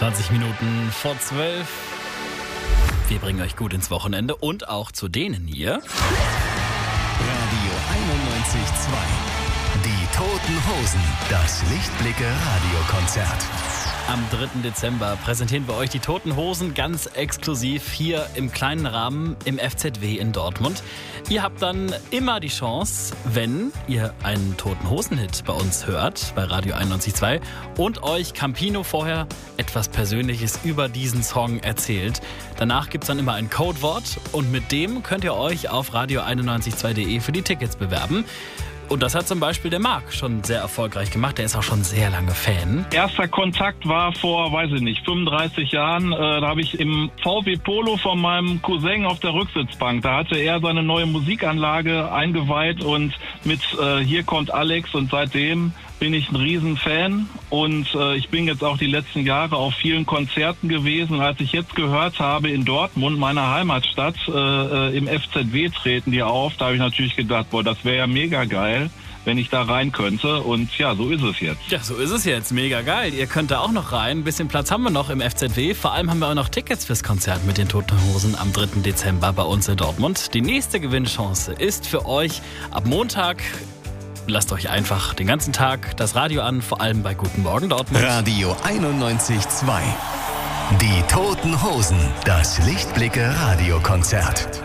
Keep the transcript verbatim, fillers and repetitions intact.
zwanzig Minuten vor zwölf. Wir bringen euch gut ins Wochenende und auch zu denen hier. Radio einundneunzig Komma zwei. Die Toten Hosen. Das Lichtblicke-Radiokonzert. Am dritten Dezember präsentieren wir euch die Toten Hosen ganz exklusiv hier im kleinen Rahmen im F Z W in Dortmund. Ihr habt dann immer die Chance, wenn ihr einen Toten Hosen-Hit bei uns hört, bei Radio einundneunzig Komma zwei, und euch Campino vorher etwas Persönliches über diesen Song erzählt. Danach gibt es dann immer ein Codewort und mit dem könnt ihr euch auf radio einundneunzig Komma zwei punkt de für die Tickets bewerben. Und das hat zum Beispiel der Marc schon sehr erfolgreich gemacht. Der ist auch schon sehr lange Fan. Erster Kontakt war vor, weiß ich nicht, fünfunddreißig Jahren. Äh, da habe ich im V W Polo von meinem Cousin auf der Rücksitzbank. Da hatte er seine neue Musikanlage eingeweiht und mit äh, Hier kommt Alex. Und seitdem bin ich ein Riesenfan. Und äh, ich bin jetzt auch die letzten Jahre auf vielen Konzerten gewesen. Als ich jetzt gehört habe, in Dortmund, meiner Heimatstadt, äh, im F Z W treten die auf, da habe ich natürlich gedacht, boah, das wäre ja mega geil, wenn ich da rein könnte. Und ja, so ist es jetzt. Ja, so ist es jetzt. Mega geil. Ihr könnt da auch noch rein. Ein bisschen Platz haben wir noch im F Z W. Vor allem haben wir auch noch Tickets fürs Konzert mit den Toten Hosen am dritten Dezember bei uns in Dortmund. Die nächste Gewinnchance ist für euch ab Montag. Lasst euch einfach den ganzen Tag das Radio an, vor allem bei Guten Morgen Dortmund. Radio einundneunzig Komma zwei. Die Toten Hosen. Das Lichtblicke-Radiokonzert.